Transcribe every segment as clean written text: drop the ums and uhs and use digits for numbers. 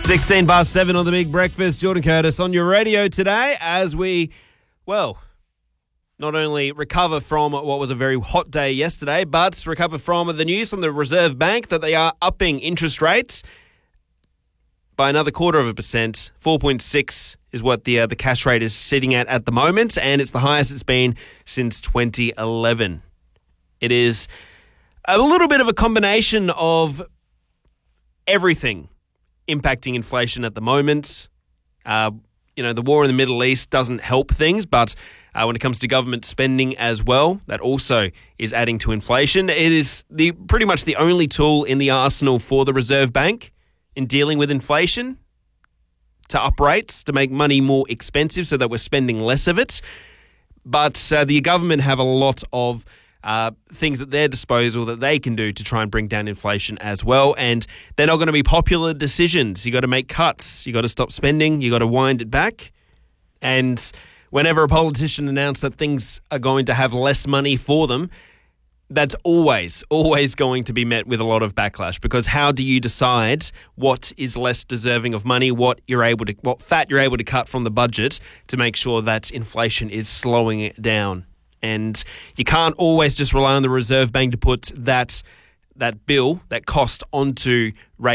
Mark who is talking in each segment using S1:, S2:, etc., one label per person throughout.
S1: 16 past 7 on the Big Breakfast. Jordan Curtis on your radio today as we, not only recover from what was a very hot day yesterday, but recover from the news from the Reserve Bank that they are upping interest rates by another 0.25%. 4.6 is what the cash rate is sitting at the moment, and it's the highest it's been since 2011. It is a little bit of a combination of everything impacting inflation at the moment. The war in the Middle East doesn't help things, but when it comes to government spending as well, that also is adding to inflation. It is pretty much the only tool in the arsenal for the Reserve Bank in dealing with inflation, to up rates, to make money more expensive so that we're spending less of it. But the government have a lot of things at their disposal that they can do to try and bring down inflation as well. And they're not going to be popular decisions. You got to make cuts. You got to stop spending. You got to wind it back. And whenever a politician announces that things are going to have less money for them, that's always going to be met with a lot of backlash, because how do you decide what is less deserving of money, what fat you're able to cut from the budget to make sure that inflation is slowing it down? And you can't always just rely on the Reserve Bank to put that cost onto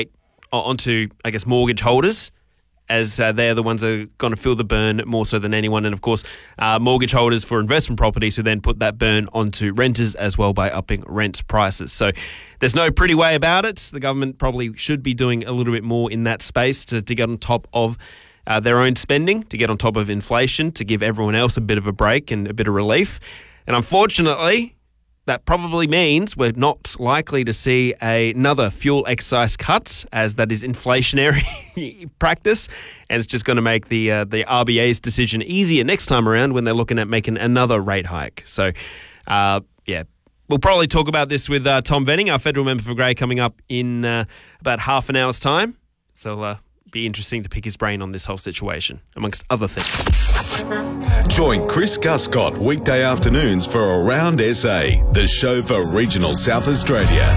S1: mortgage holders, as they're the ones that are going to feel the burn more so than anyone. And of course, mortgage holders for investment properties who then put that burn onto renters as well by upping rent prices. So there's no pretty way about it. The government probably should be doing a little bit more in that space to get on top of their own spending, to get on top of inflation, to give everyone else a bit of a break and a bit of relief. And unfortunately, that probably means we're not likely to see another fuel excise cut, as that is inflationary practice, and it's just going to make the RBA's decision easier next time around when they're looking at making another rate hike. So, we'll probably talk about this with Tom Venning, our federal member for Grey, coming up in about half an hour's time. So, be interesting to pick his brain on this whole situation, amongst other things.
S2: Join Chris Guscott weekday afternoons for Around SA, the show for regional South Australia.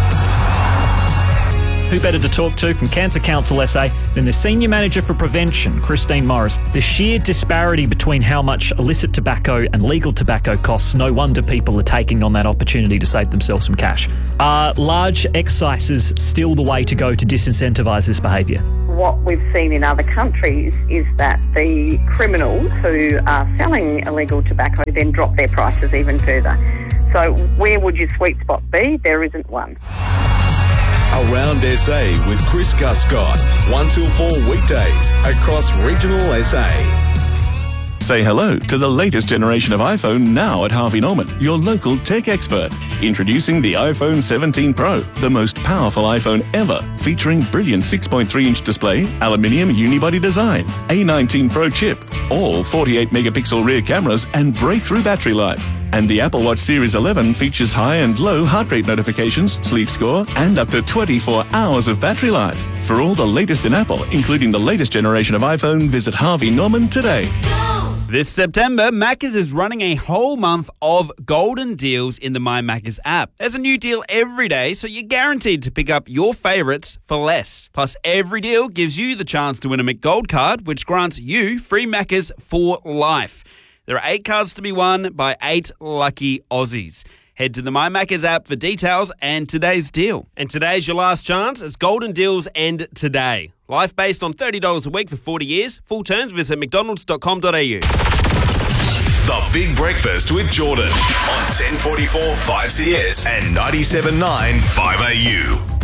S3: Who better to talk to from Cancer Council SA than the Senior Manager for Prevention, Christine Morris? The sheer disparity between how much illicit tobacco and legal tobacco costs, no wonder people are taking on that opportunity to save themselves some cash. Are large excises still the way to go to disincentivise this behaviour?
S4: What we've seen in other countries is that the criminals who are selling illegal tobacco then drop their prices even further. So where would your sweet spot be? There isn't one.
S2: Around SA with Chris Guscott, 1 till 4 weekdays across regional SA.
S5: Say hello to the latest generation of iPhone now at Harvey Norman, your local tech expert. Introducing the iPhone 17 Pro, the most powerful iPhone ever, featuring brilliant 6.3-inch display, aluminium unibody design, A19 Pro chip, all 48-megapixel rear cameras and breakthrough battery life. And the Apple Watch Series 11 features high and low heart rate notifications, sleep score, and up to 24 hours of battery life. For all the latest in Apple, including the latest generation of iPhone, visit Harvey Norman today.
S1: This September, Macca's is running a whole month of golden deals in the My Macca's app. There's a new deal every day, so you're guaranteed to pick up your favourites for less. Plus, every deal gives you the chance to win a McGold card, which grants you free Macca's for life. There are 8 cards to be won by 8 lucky Aussies. Head to the My Macca's app for details and today's deal. And today's your last chance as golden deals end today. Life based on $30 a week for 40 years. Full terms, visit mcdonalds.com.au.
S2: The Big Breakfast with Jordan on 1044 5CS and 97.9 5AU.